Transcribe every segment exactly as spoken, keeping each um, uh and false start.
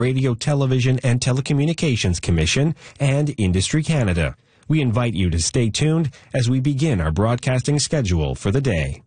Radio, Television, and Telecommunications Commission, and Industry Canada. We invite you to stay tuned as we begin our broadcasting schedule for the day.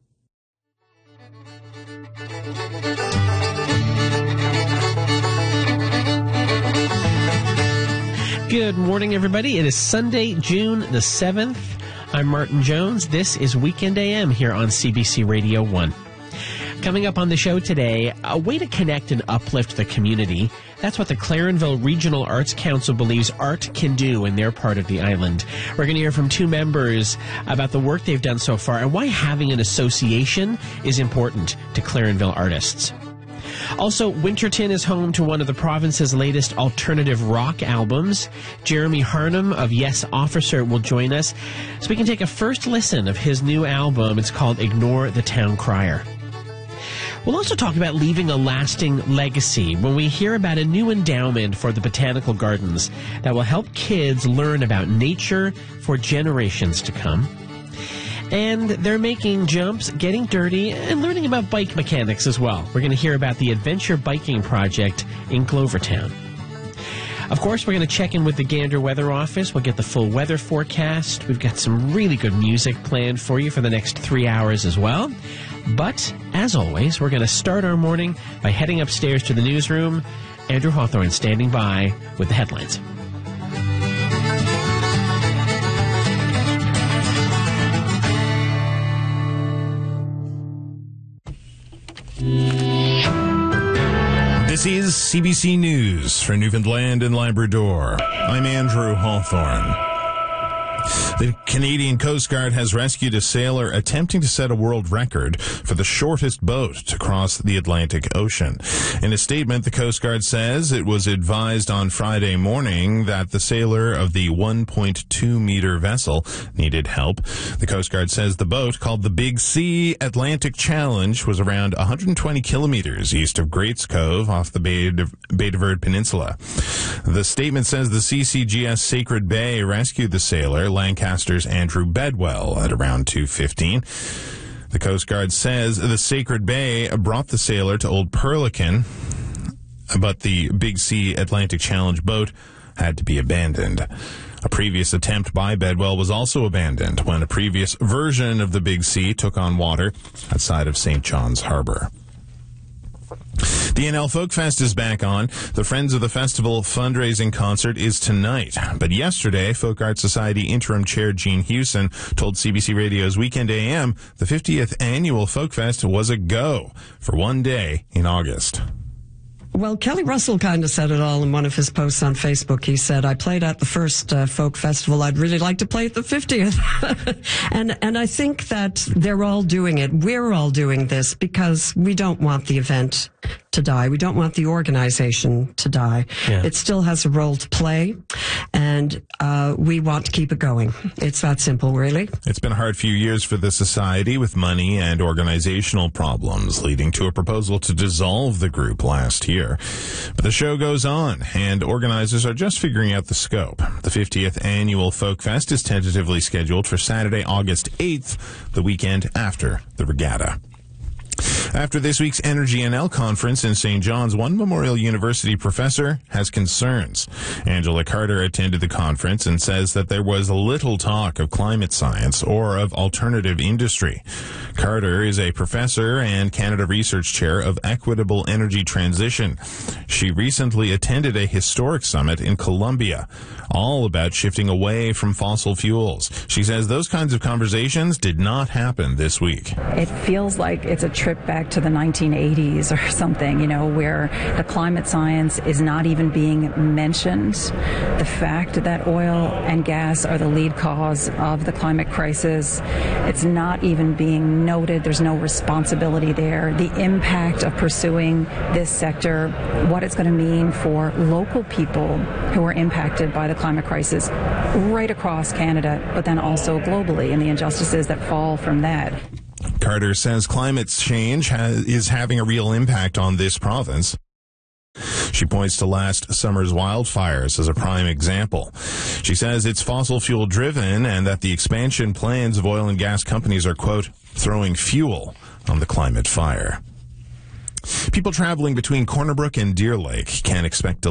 Good morning, everybody. It is Sunday, June the seventh. I'm Martin Jones. This is Weekend A M here on C B C Radio one. Coming up on the show today, a way to connect and uplift the community. That's what the Clarenville Regional Arts Council believes art can do in their part of the island. We're going to hear from two members about the work they've done so far and why having an association is important to Clarenville artists. Also, Winterton is home to one of the province's latest alternative rock albums. Jeremy Harnum of Yes Officer will join us so we can take a first listen of his new album. It's called Ignore the Town Crier. We'll also talk about leaving a lasting legacy when we hear about a new endowment for the Botanical Gardens that will help kids learn about nature for generations to come. And they're making jumps, getting dirty, and learning about bike mechanics as well. We're going to hear about the Adventure Biking Project in Glovertown. Of course, we're going to check in with the Gander Weather Office. We'll get the full weather forecast. We've got some really good music planned for you for the next three hours as well. But, as always, we're going to start our morning by heading upstairs to the newsroom. Andrew Hawthorne standing by with the headlines. This is C B C News for Newfoundland and Labrador. I'm Andrew Hawthorne. The Canadian Coast Guard has rescued a sailor attempting to set a world record for the shortest boat to cross the Atlantic Ocean. In a statement, the Coast Guard says it was advised on Friday morning that the sailor of the one point two meter vessel needed help. The Coast Guard says the boat, called the Big Sea Atlantic Challenge, was around one hundred twenty kilometers east of Greats Cove off the Bay de, Bay de Verde Peninsula. The statement says the C C G S Sacred Bay rescued the sailor, Lancaster's Andrew Bedwell, at around two fifteen. The Coast Guard says the Sacred Bay brought the sailor to Old Perlican, but the Big Sea Atlantic Challenge boat had to be abandoned. A previous attempt by Bedwell was also abandoned when a previous version of the Big Sea took on water outside of Saint John's Harbor. The N L Folk Fest is back on. The Friends of the Festival fundraising concert is tonight. But yesterday, Folk Art Society Interim Chair Jean Hewson told C B C Radio's Weekend A M the fiftieth Annual Folk Fest was a go for one day in August. Well, Kelly Russell kind of said it all in one of his posts on Facebook. He said, I played at the first uh, folk festival. I'd really like to play at the fiftieth. and and I think that they're all doing it. We're all doing this because we don't want the event to die. We don't want the organization to die. Yeah. It still has a role to play, and uh, we want to keep it going. It's that simple, really. It's been a hard few years for the society with money and organizational problems, leading to a proposal to dissolve the group last year. But the show goes on, and organizers are just figuring out the scope. The fiftieth Annual Folk Fest is tentatively scheduled for Saturday, August eighth, the weekend after the regatta. After this week's Energy N L conference in Saint John's, one Memorial University professor has concerns. Angela Carter attended the conference and says that there was little talk of climate science or of alternative industry. Carter is a professor and Canada Research Chair of Equitable Energy Transition. She recently attended a historic summit in Colombia, all about shifting away from fossil fuels. She says those kinds of conversations did not happen this week. It feels like it's a trip back to the nineteen eighties or something, you know, where the climate science is not even being mentioned. The fact that oil and gas are the lead cause of the climate crisis, it's not even being noted. There's no responsibility there. The impact of pursuing this sector, what it's going to mean for local people who are impacted by the climate crisis right across Canada, but then also globally, and the injustices that fall from that. Carter says climate change has, is having a real impact on this province. She points to last summer's wildfires as a prime example. She says it's fossil fuel driven and that the expansion plans of oil and gas companies are, quote, throwing fuel on the climate fire. People traveling between Corner Brook and Deer Lake can expect